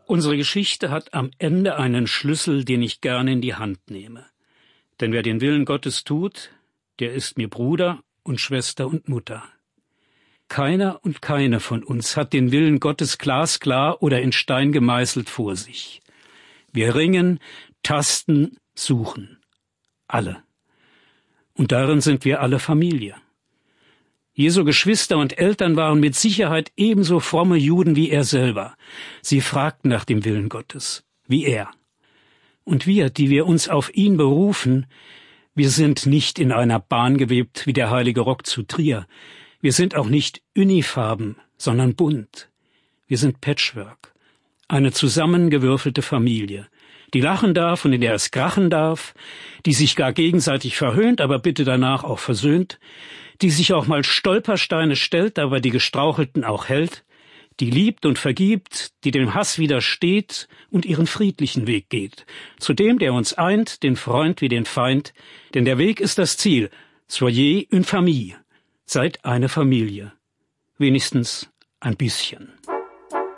Unsere Geschichte hat am Ende einen Schlüssel, den ich gerne in die Hand nehme. Denn wer den Willen Gottes tut, der ist mir Bruder und Schwester und Mutter. Keiner und keine von uns hat den Willen Gottes glasklar oder in Stein gemeißelt vor sich. Wir ringen, tasten, suchen. Alle. Und darin sind wir alle Familie. Jesu Geschwister und Eltern waren mit Sicherheit ebenso fromme Juden wie er selber. Sie fragten nach dem Willen Gottes, wie er. Und wir, die wir uns auf ihn berufen, wir sind nicht in einer Bahn gewebt wie der heilige Rock zu Trier. Wir sind auch nicht unifarben, sondern bunt. Wir sind Patchwork, eine zusammengewürfelte Familie, die lachen darf und in der es krachen darf, die sich gar gegenseitig verhöhnt, aber bitte danach auch versöhnt, die sich auch mal Stolpersteine stellt, aber die Gestrauchelten auch hält, die liebt und vergibt, die dem Hass widersteht und ihren friedlichen Weg geht, zu dem, der uns eint, den Freund wie den Feind, denn der Weg ist das Ziel, soyez une famille, seid eine Familie, wenigstens ein bisschen.